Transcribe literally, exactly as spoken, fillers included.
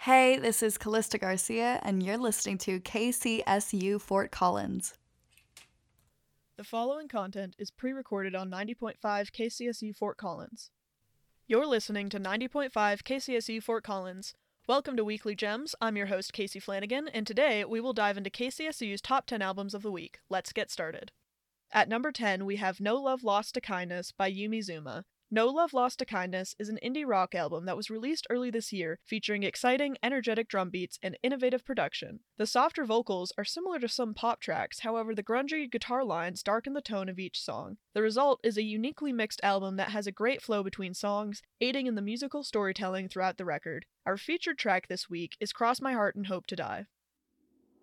Hey, this is Callista Garcia, and you're listening to K C S U Fort Collins. The following content is pre-recorded on ninety point five K C S U Fort Collins. You're listening to ninety point five K C S U Fort Collins. Welcome to Weekly Gems. I'm your host, Casey Flanagan, and today we will dive into K C S U's top ten albums of the week. Let's get started. At number ten, we have No Love Lost to Kindness by Yumi Zuma. No Love Lost to Kindness is an indie rock album that was released early this year, featuring exciting, energetic drum beats and innovative production. The softer vocals are similar to some pop tracks, however the grungy guitar lines darken the tone of each song. The result is a uniquely mixed album that has a great flow between songs, aiding in the musical storytelling throughout the record. Our featured track this week is Cross My Heart and Hope to Die.